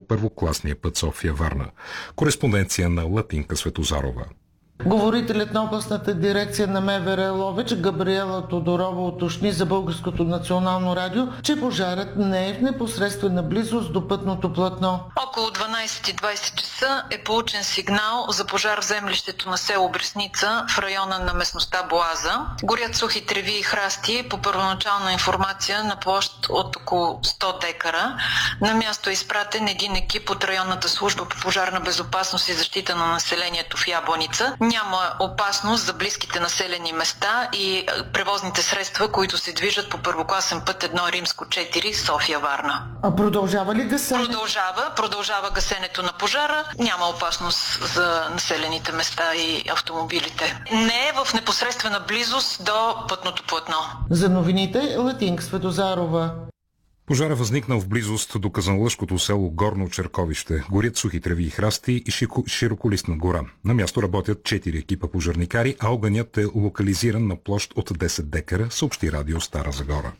първокласния път София-Варна. Кореспонденция на Латинка Светозарова. Говорителят на областната дирекция на МВР Ловеч Габриела Тодорова уточни за Българското национално радио, че пожарът не е в непосредствена близост до пътното платно. Около 12:20 часа е получен сигнал за пожар в землището на село Бресница в района на местността Боаза. Горят сухи треви и храсти по първоначална информация на площ от около 100 декара. На място е изпратен един екип от районната служба по пожарна безопасност и защита на населението в Ябланица. Няма опасност за близките населени места и превозните средства, които се движат по първокласен път 1 Римско 4 София-Варна. А продължава ли гасенето? Продължава гасенето на пожара. Няма опасност за населените места и автомобилите. Не е в непосредствена близост до пътното платно. За новините Латинка Светозарова. Пожара възникнал в близост до казанлъшкото село Горно Черковище. Горят сухи треви и храсти и широколистна гора. На място работят 4 екипа пожарникари, а огънят е локализиран на площ от 10 декара, съобщи радио Стара Загора.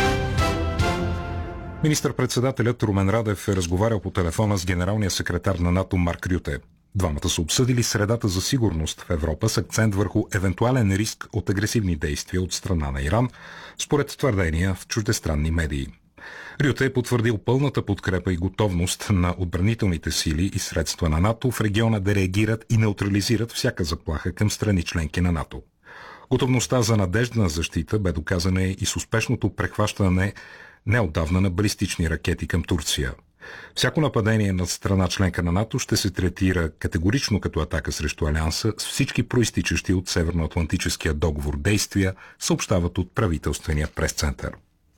Министър-председателят Румен Радев е разговарял по телефона с генералния секретар на НАТО Марк Рюте. Двамата са обсъдили средата за сигурност в Европа с акцент върху евентуален риск от агресивни действия от страна на Иран, според твърдения в чуждестранни медии. Рюте е потвърдил пълната подкрепа и готовност на отбранителните сили и средства на НАТО в региона да реагират и неутрализират всяка заплаха към страни членки на НАТО. Готовността за надеждна защита бе доказана и с успешното прехващане неотдавна на балистични ракети към Турция. Всяко нападение над страна членка на НАТО ще се третира категорично като атака срещу Алианса с всички проистичащи от Северноатлантическия договор действия, съобщават от правителствения пресцентър.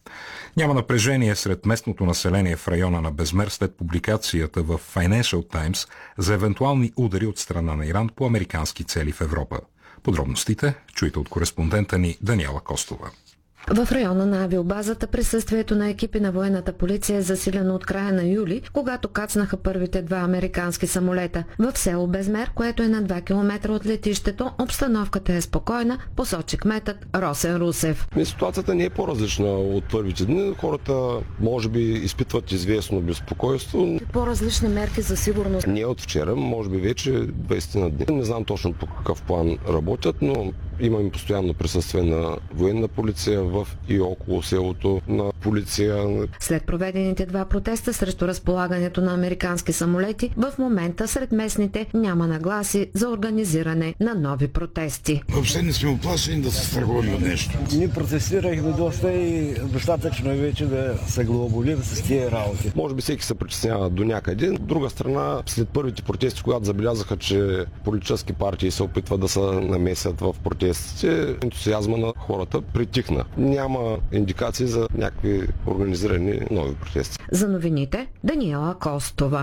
Няма напрежение сред местното население в района на Безмер след публикацията в Financial Times за евентуални удари от страна на Иран по американски цели в Европа. Подробностите чуйте от кореспондента ни Даниела Костова. В района на авиобазата присъствието на екипи на военната полиция е засилено от края на юли, когато кацнаха първите 2 американски самолета. В село Безмер, което е на 2 км от летището, обстановката е спокойна, посочи кметът Росен Русев. Ситуацията не е по-различна от първите дни. Хората може би изпитват известно безпокойство. По-различни мерки за сигурност. Не от вчера, може би вече 20 на дни. Не знам точно по какъв план работят, но имаме постоянно присъствие на военна полиция в и около селото, на полиция. След проведените 2 протеста срещу разполагането на американски самолети, в момента сред местните няма нагласи за организиране на нови протести. Въобще не сме оплашени да се страхуваме от нещо. Ние протестирахме доста и достатъчно вече да се глоболим с тия работи. Може би всеки се притеснява до някъде. От друга страна, след първите протести, когато забелязаха, че политически партии се опитват да се намесят в протестите, ентусиазма на хората притихна. Няма индикации за някакви организирани нови протести. За новините Даниела Костова.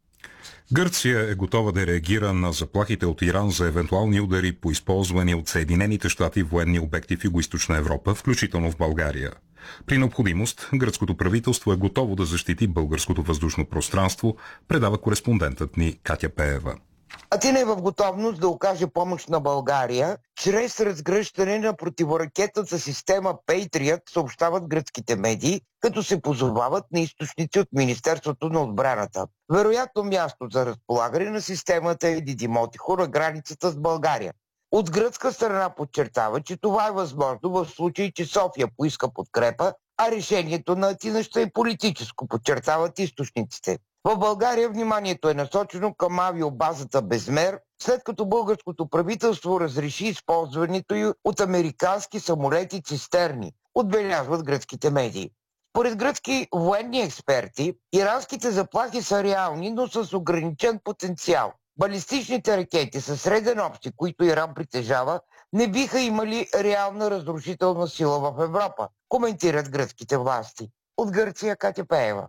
Гърция е готова да реагира на заплахите от Иран за евентуални удари по използвани от Съединените щати военни обекти в Югоизточна Европа, включително в България. При необходимост, гръцкото правителство е готово да защити българското въздушно пространство, предава кореспондентът ни Катя Пеева. Атина е в готовност да окаже помощ на България чрез разгръщане на противоракетната система Patriot, съобщават гръцките медии, като се позовават на източници от Министерството на отбраната. Вероятно място за разполагане на системата е Дидимотихо на границата с България. От гръцка страна подчертава, че това е възможно в случай, че София поиска подкрепа, а решението на Атина ще е политическо, подчертават източниците. В България вниманието е насочено към авиобазата Безмер, след като българското правителство разреши използването й от американски самолети цистерни, отбелязват гръцките медии. Според гръцки военни експерти, иранските заплахи са реални, но с ограничен потенциал. Балистичните ракети със среден общи, които Иран притежава, не биха имали реална разрушителна сила в Европа, коментират гръцките власти. От Гърция Катя Пеева.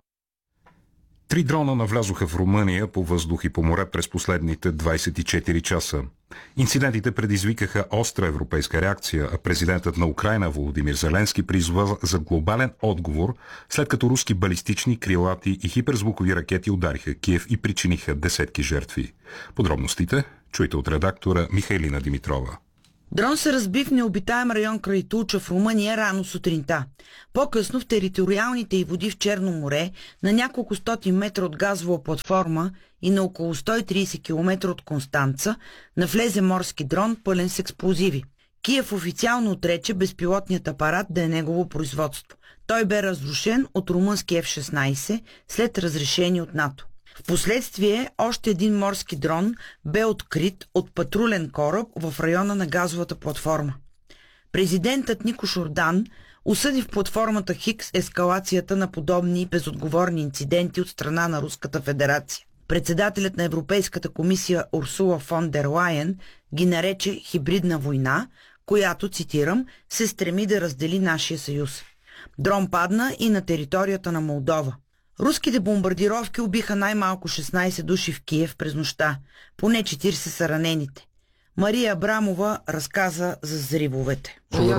3 дрона навлязоха в Румъния по въздух и по море през последните 24 часа. Инцидентите предизвикаха остра европейска реакция, а президентът на Украйна Володимир Зеленски призова за глобален отговор, след като руски балистични, крилати и хиперзвукови ракети удариха Киев и причиниха десетки жертви. Подробностите чуйте от редактора Михайлина Димитрова. Дрон се разби в необитаем район край Тулча в Румъния рано сутринта. По-късно в териториалните й води в Черно море, на няколко стотин метра от газова платформа и на около 130 км от Констанца, навлезе морски дрон, пълен с експлозиви. Киев официално отрече безпилотният апарат да е негово производство. Той бе разрушен от румънски F-16 след разрешение от НАТО. Впоследствие още един морски дрон бе открит от патрулен кораб в района на газовата платформа. Президентът Нико Шордан осъди в платформата Хикс ескалацията на подобни безотговорни инциденти от страна на Руската федерация. Председателят на Европейската комисия Урсула фон дер Лайен ги нарече хибридна война, която, цитирам, се стреми да раздели нашия съюз. Дрон падна и на територията на Молдова. Руските бомбардировки убиха най-малко 16 души в Киев през нощта. Поне 40 са ранените. Мария Абрамова разказа за взривовете.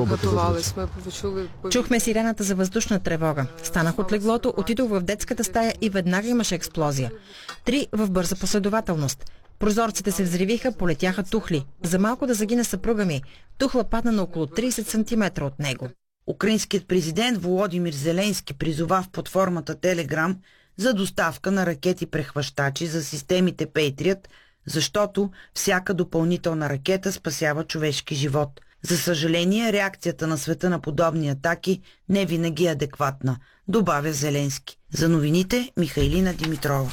Чухме сирената за въздушна тревога. Станах от леглото, отидох в детската стая и веднага имаше експлозия. 3 в бърза последователност. Прозорците се взривиха, полетяха тухли. За малко да загине съпруга ми. Тухла падна на около 30 см от него. Украинският президент Володимир Зеленски призова в платформата Телеграм за доставка на ракети-прехващачи за системите Patriot, защото всяка допълнителна ракета спасява човешки живот. За съжаление, реакцията на света на подобни атаки не винаги е адекватна, добавя Зеленски. За новините Михайлина Димитрова.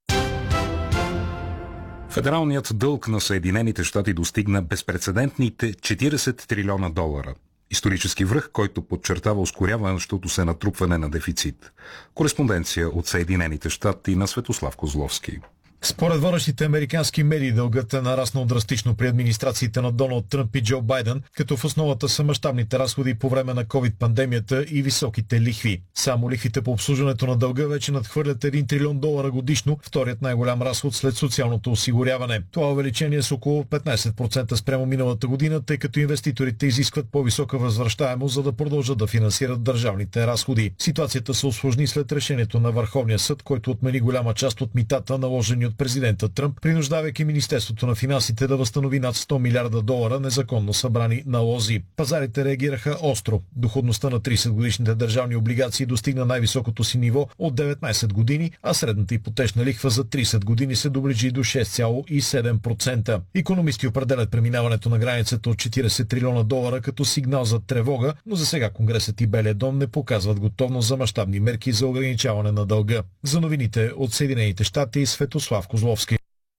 Федералният дълг на Съединените щати достигна безпрецедентните $40 трилиона. Исторически връх, който подчертава ускоряващото се натрупване на дефицит. Кореспонденция от Съединените щати на Светослав Козловски. Според водещите американски медии дългът е нараснал драстично при администрациите на Доналд Тръмп и Джо Байден, като в основата са мащабните разходи по време на COVID-пандемията и високите лихви. Само лихвите по обслужването на дълга вече надхвърлят $1 трилион годишно, вторият най-голям разход след социалното осигуряване. Това увеличение е с около 15% спрямо миналата година, тъй като инвеститорите изискват по-висока възвръщаемост, за да продължат да финансират държавните разходи. Ситуацията се усложни след решението на Върховния съд, който отмени голяма част от митата, наложени от президента Тръмп, принуждавайки Министерството на финансите да възстанови над $100 милиарда незаконно събрани налози. Пазарите реагираха остро. Доходността на 30-годишните държавни облигации достигна най-високото си ниво от 19 години, а средната ипотечна лихва за 30 години се доближи до 6,7%. Икономисти определят преминаването на границата от $40 трилиона като сигнал за тревога, но за сега Конгресът и Белия дом не показват готовност за мащабни мерки за ограничаване на дълга. За новините от Съединените щати, Светослав Козловски.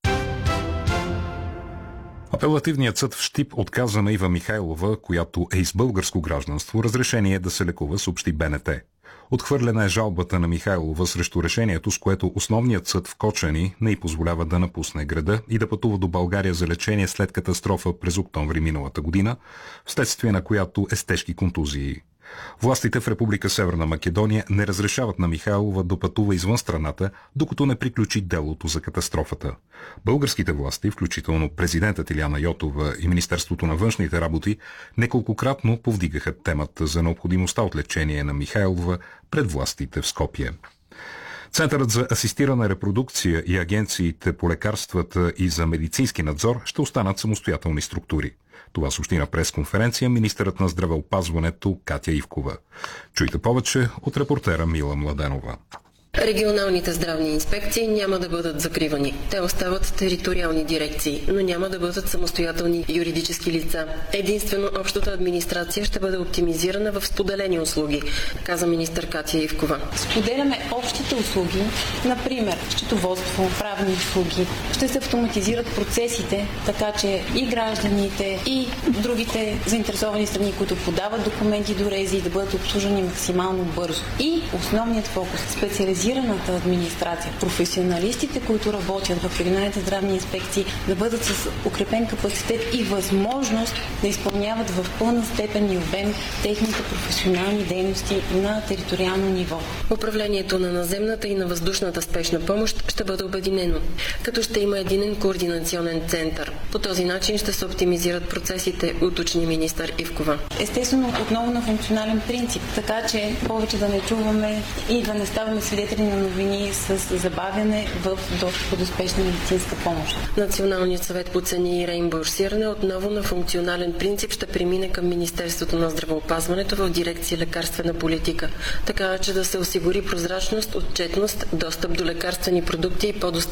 Апелативният съд в Щип отказа на Ива Михайлова, която е с българско гражданство, разрешение да се лекува, съобщи БНТ. Отхвърлена е жалбата на Михайлова срещу решението, с което основният съд в Кочани не й позволява да напусне града и да пътува до България за лечение след катастрофа през октомври миналата година, вследствие на която е с тежки контузии. Властите в Република Северна Македония не разрешават на Михайлова да пътува извън страната, докато не приключи делото за катастрофата. Българските власти, включително президентът Илияна Йотова и Министерството на външните работи, неколкократно повдигаха темата за необходимостта от лечение на Михайлова пред властите в Скопие. Центърът за асистирана репродукция и агенциите по лекарствата и за медицински надзор ще останат самостоятелни структури. Това съобщи на пресконференция министърът на здравеопазването Катя Ивкова. Чуйте повече от репортера Мила Младенова. Регионалните здравни инспекции няма да бъдат закривани. Те остават териториални дирекции, но няма да бъдат самостоятелни юридически лица. Единствено общата администрация ще бъде оптимизирана в споделени услуги, каза министър Катя Ивкова. Споделяме общите услуги, например счетоводство, правни услуги. Ще се автоматизират процесите, така че и гражданите, и другите заинтересовани страни, които подават документи до РЕЗИ, да бъдат обслужени максимално бързо. И основният фокус – специализираната администрация, професионалистите, които работят в регионалните здравни инспекции, да бъдат с укрепен капацитет и възможност да изпълняват в пълна степен и обем техните професионални дейности на териториално ниво. Управлението на наземната и на въздушната спешна помощ ще бъде обединено, като ще има единен координационен център. По този начин ще се оптимизират процесите, уточни министър Ивкова. Естествено, отново на функционален принцип, така че повече да не чуваме и да не ставаме свидетели четене на новини с забавяне в достъпа до спешна медицинска помощ. Националният съвет по цени и реимбурсиране отново на функционален принцип ще премине към Министерството на здравеопазването в дирекция лекарствена политика, така че да се осигури прозрачност, отчетност, достъп до лекарствени продукти и по-достъпна